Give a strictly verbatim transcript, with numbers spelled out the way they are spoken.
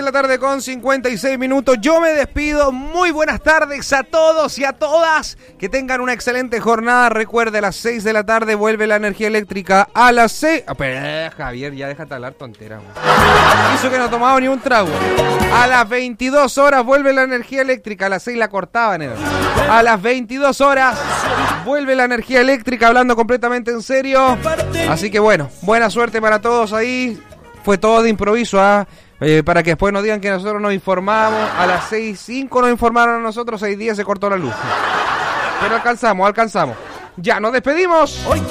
de la tarde con cincuenta y seis minutos. Yo me despido. Muy buenas tardes a todos y a todas. Que tengan una excelente jornada. Recuerde, a las seis de la tarde vuelve la energía eléctrica. A las seis... Oh, pero, eh, Javier, ya déjate hablar tontera. Hizo que no tomaba ni un trago. A las veintidós horas vuelve la energía eléctrica. A las seis la cortaban. Eh. A las veintidós horas vuelve la energía eléctrica, hablando completamente en serio. Así que bueno, buena suerte para todos ahí. Fue todo de improviso, ¿ah? Eh, para que después nos digan que nosotros nos informamos. A las seis cinco nos informaron a nosotros, seis diez se cortó la luz. Pero alcanzamos, alcanzamos. Ya, nos despedimos.